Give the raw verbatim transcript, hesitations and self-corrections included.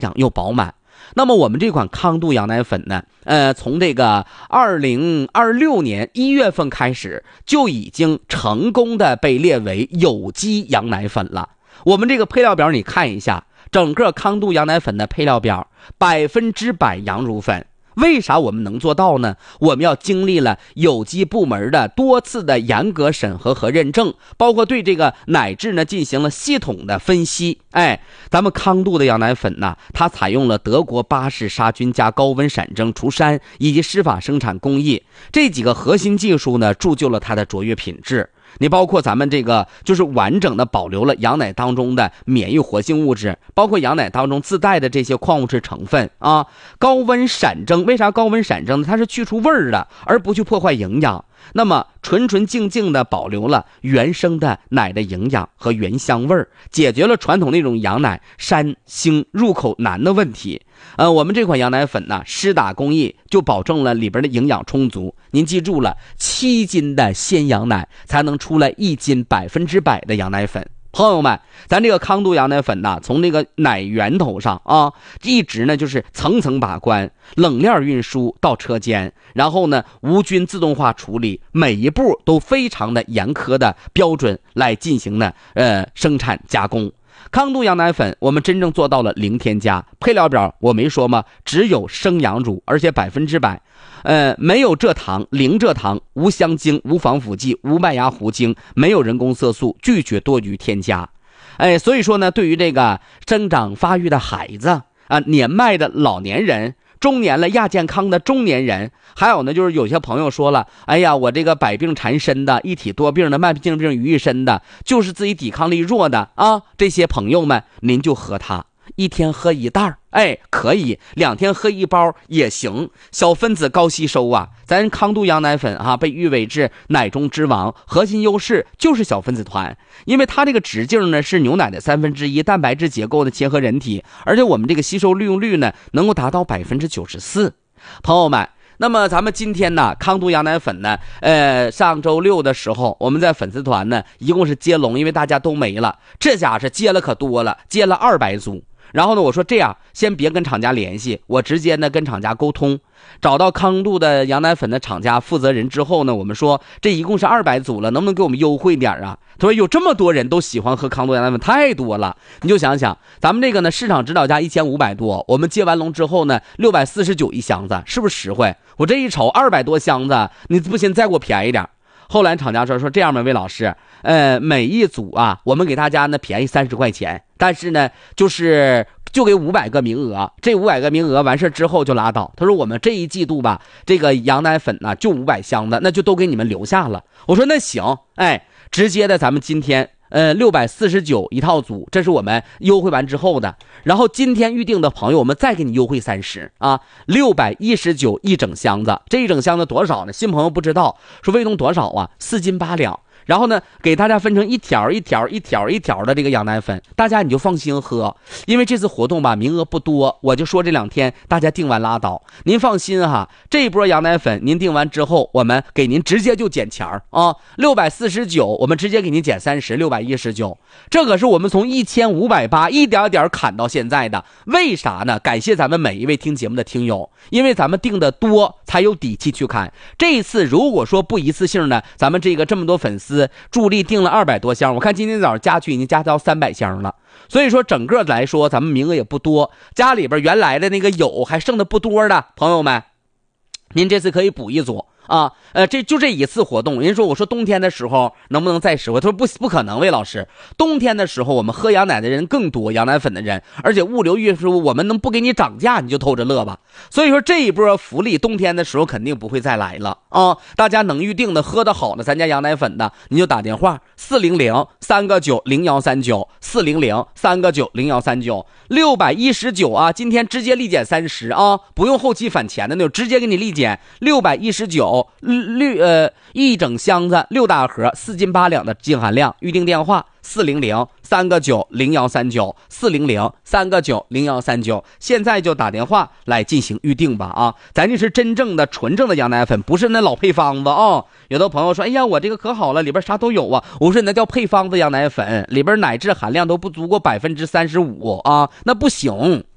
养又饱满。那么我们这款康度羊奶粉呢，呃，从这个二零二六年一月份开始，就已经成功的被列为有机羊奶粉了。我们这个配料表你看一下，整个康度羊奶粉的配料表，百分之百羊乳粉。为啥我们能做到呢？我们要经历了有机部门的多次的严格审核和认证，包括对这个奶质呢进行了系统的分析。哎，咱们康度的羊奶粉呢，它采用了德国巴氏杀菌加高温闪蒸除膻以及湿法生产工艺这几个核心技术呢，铸就了它的卓越品质。你包括咱们这个就是完整的保留了羊奶当中的免疫活性物质，包括羊奶当中自带的这些矿物质成分啊。高温闪蒸，为啥高温闪蒸呢？它是去除味儿的，而不去破坏营养。那么纯纯净净的保留了原生的奶的营养和原香味儿，解决了传统那种羊奶膻腥入口难的问题。呃，我们这款羊奶粉呢，湿打工艺就保证了里边的营养充足。您记住了，七斤的鲜羊奶才能出来一斤百分之百的羊奶粉。朋友们，咱这个康度羊奶粉呢，从这个奶源头上啊，一直呢就是层层把关，冷链运输到车间，然后呢无菌自动化处理，每一步都非常的严苛的标准来进行呢呃生产加工。康度羊奶粉我们真正做到了零添加，配料表我没说吗？只有生羊乳，而且百分之百呃，没有蔗糖，零蔗糖，无香精，无防腐剂，无麦芽糊精，没有人工色素，拒绝多余添加。哎，所以说呢，对于这个生长发育的孩子啊，年迈的老年人，中年了亚健康的中年人，还有呢就是有些朋友说了，哎呀，我这个百病缠身的，一体多病的，慢性病于一身的，就是自己抵抗力弱的啊，这些朋友们您就喝它，一天喝一袋，哎，可以，两天喝一包也行，小分子高吸收啊。咱康度羊奶粉啊，被誉为是奶中之王，核心优势就是小分子团，因为它这个直径呢是牛奶的三分之一，蛋白质结构的结合人体，而且我们这个吸收利用率呢能够达到百分之九十四。朋友们，那么咱们今天呢，康度羊奶粉呢，呃，上周六的时候，我们在粉丝团呢，一共是接龙，因为大家都没了，这家是接了可多了，接了二百组。然后呢，我说这样，先别跟厂家联系，我直接呢跟厂家沟通，找到康度的羊奶粉的厂家负责人之后呢，我们说这一共是二百组了，能不能给我们优惠点啊？他说有这么多人都喜欢喝康度羊奶粉，太多了。你就想想，咱们这个呢市场指导价一千五百多，我们接完龙之后呢六百四十九一箱子，是不是实惠？我这一瞅二百多箱子，你不行再给我便宜点。后来厂家说说这样吧，魏老师，呃，每一组啊，我们给大家呢便宜三十块钱，但是呢，就是就给五百个名额，这五百个名额完事之后就拉倒。他说我们这一季度吧，这个羊奶粉呢就五百箱的，那就都给你们留下了。我说那行，哎，直接的咱们今天。呃，六百四十九一套组，这是我们优惠完之后的。然后今天预定的朋友，我们再给你优惠三十啊，六百一十九一整箱子。这一整箱子多少呢？新朋友不知道，说卫东多少啊？四斤八两。然后呢，给大家分成一条一条一条一条的这个羊奶粉，大家你就放心喝，因为这次活动吧名额不多，我就说这两天大家订完拉倒。您放心哈，这一波羊奶粉您订完之后，我们给您直接就减钱啊，六百四十九，我们直接给您减三十，六百一十九。这可是我们从一千五百八一点点砍到现在的，为啥呢？感谢咱们每一位听节目的听友，因为咱们订的多才有底气去砍。这一次如果说不一次性的，咱们这个这么多粉丝。助力订了二百多箱，我看今天早上加去已经加到三百箱了。所以说整个来说咱们名额也不多，家里边原来的那个有还剩的不多的朋友们，您这次可以补一组啊，呃，这就这一次活动。人说我说冬天的时候能不能再实惠？他说不不可能，魏老师，冬天的时候我们喝羊奶的人更多，羊奶粉的人，而且物流运输我们能不给你涨价你就偷着乐吧。所以说这一波福利冬天的时候肯定不会再来了啊！大家能预定的喝的好的咱家羊奶粉的，你就打电话四零零三个九零幺三九四零零三个九零幺三九六百一十九啊，今天直接立减三十啊，不用后期返钱的那种，直接给你立减六百一十九。绿呃一整箱子六大盒四斤八两的净含量，预定电话四零零三个九零幺三九四零零三个九零幺三九，现在就打电话来进行预定吧啊！咱这是真正的纯正的羊奶粉，不是那老配方子啊。有的朋友说，哎呀，我这个可好了，里边啥都有啊。我说那叫配方子羊奶粉，里边奶质含量都不足过百分之三十五啊，那不行。